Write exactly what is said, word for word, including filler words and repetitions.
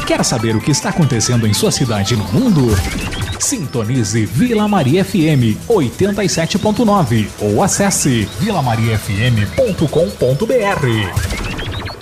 Quer saber o que está acontecendo em sua cidade e no mundo? Sintonize Vila Maria F M oitenta e sete ponto nove ou acesse vila maria f m ponto com ponto b r.